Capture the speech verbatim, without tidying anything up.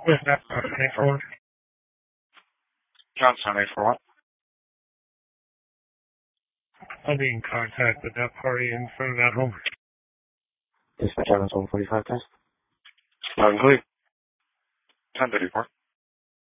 Was that something for? John Sunday for what? I'll be in contact with that party in front of that home. Dispatch Islands one forty-five test. Loud and clear. ten thirty-four.